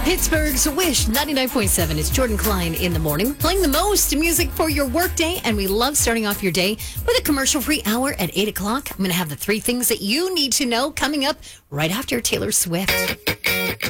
Pittsburgh's Wish 99.7. It's Jordan Klein in the morning, playing the most music for your workday, and we love starting off your day with a commercial-free hour at 8 o'clock. I'm going to have the 3 things that you need to know coming up right after Taylor Swift.